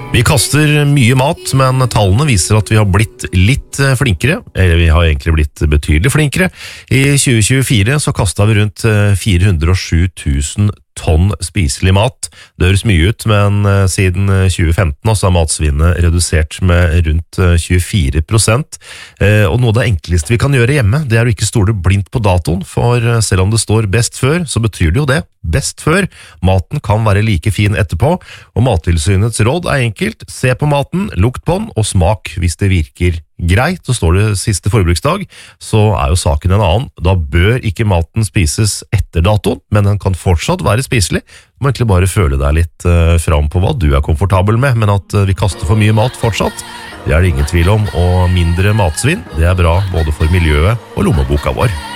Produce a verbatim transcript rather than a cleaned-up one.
Vi kaster mye mat, men tallene viser at vi har blitt litt flinkere, eller vi har egentlig blitt betydelig flinkere. I tjue tjuefire så kastet vi rundt fire hundre og sju tusen tonn spiselig mat. Det høres mye ut, men siden tjue femten så har matsvinnet redusert med rundt tjuefire prosent. Og noe av det enkleste vi kan gjøre hjemme, det er å ikke stole blindt på datoen, for selv om det står best før, så betyr det jo det. Best før. Maten kan være like fin etterpå, og Mattilsynets råd er enkelt. Se på maten, lukt på den, og smak hvis det virker greit. Så står det siste forbruksdag, så er jo saken en annen. Da bør ikke maten spises etter datoen, men den kan fortsatt være spiselig. Du må egentlig bare føle deg litt uh, fram på hva du er komfortabel med, men at uh, vi kaster for mye mat fortsatt, det er det ingen tvil om, og mindre matsvinn, det er bra både for miljøet og lommeboka vår.